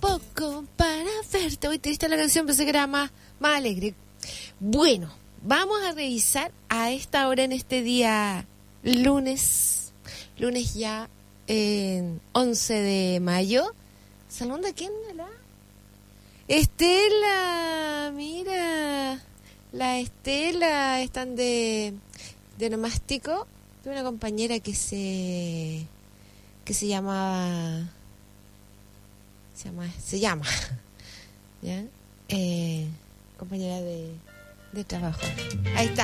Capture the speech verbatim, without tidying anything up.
poco para verte. Hoy triste la canción, pensé que era más, más alegre. Bueno, vamos a revisar a esta hora en este día lunes, lunes ya eh, once de mayo. ¿Salón de quién? ¿La? Estela, mira, la Estela, están de, de nomástico. Tuve una compañera que se que se llamaba se llama se llama ¿ya? Eh, compañera de, de trabajo. Ahí está.